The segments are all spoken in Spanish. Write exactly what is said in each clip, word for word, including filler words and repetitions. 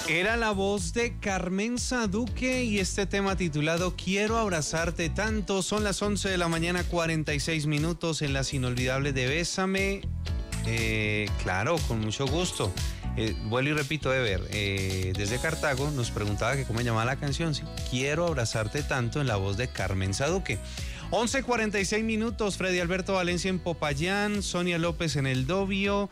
Era la voz de Carmenza Duque y este tema titulado Quiero abrazarte tanto. Son las once de la mañana, cuarenta y seis minutos en las inolvidables de Bésame. Eh, claro, con mucho gusto. Eh, vuelvo y repito, Ever, eh, desde Cartago nos preguntaba que cómo llamaba la canción. ¿Sí? Quiero abrazarte tanto, en la voz de Carmenza Duque. once cuarenta y seis minutos, Freddy Alberto Valencia en Popayán, Sonia López en El Dobio,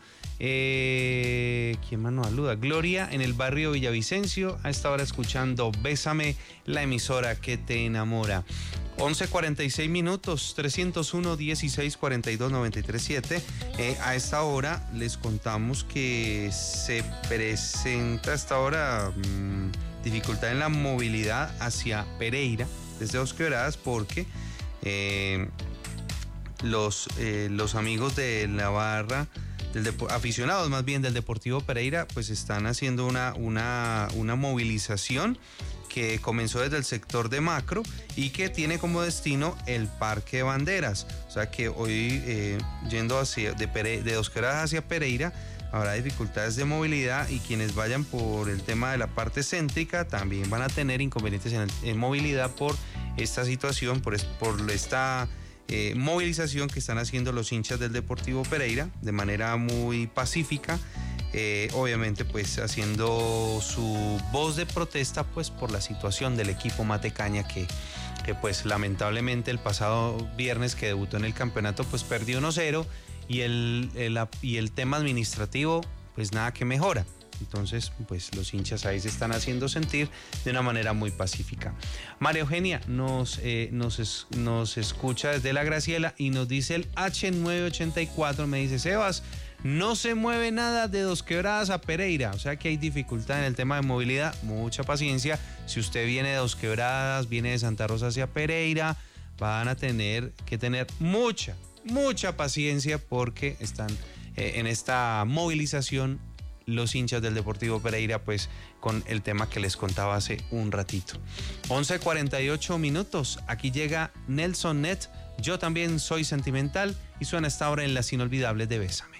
eh, ¿quién más nos saluda? Gloria en el barrio Villavicencio, a esta hora escuchando Bésame, la emisora que te enamora. once cuarenta y seis minutos, trescientos uno, dieciséis, cuarenta y dos, noventa y tres, siete. Eh, a esta hora les contamos que se presenta a esta hora mmm, dificultad en la movilidad hacia Pereira, desde Dos Quebradas, porque Eh, los, eh, los amigos de la barra, del depo- aficionados más bien del Deportivo Pereira, pues están haciendo una, una, una movilización que comenzó desde el sector de Macro y que tiene como destino el Parque de Banderas. O sea que hoy eh, yendo hacia, de, Pere- de Dos Quebradas hacia Pereira habrá dificultades de movilidad, y quienes vayan por el tema de la parte céntrica también van a tener inconvenientes en, el, en movilidad por esta situación, por, es, por esta eh, movilización que están haciendo los hinchas del Deportivo Pereira de manera muy pacífica, eh, obviamente pues haciendo su voz de protesta pues por la situación del equipo Matecaña que, que pues lamentablemente el pasado viernes que debutó en el campeonato pues perdió uno cero, y el, el, y el tema administrativo pues nada que mejora. Entonces, pues los hinchas ahí se están haciendo sentir de una manera muy pacífica. María Eugenia nos, eh, nos, es, nos escucha desde La Graciela y nos dice el H nueve ochenta y cuatro, me dice: Sebas, no se mueve nada de Dos Quebradas a Pereira, o sea que hay dificultad en el tema de movilidad. Mucha paciencia, si usted viene de Dos Quebradas, viene de Santa Rosa hacia Pereira, van a tener que tener mucha, mucha paciencia porque están eh, en esta movilización los hinchas del Deportivo Pereira, pues con el tema que les contaba hace un ratito. once cuarenta y ocho minutos, aquí llega Nelson Net, Yo también soy sentimental, y suena esta hora en las inolvidables de Bésame.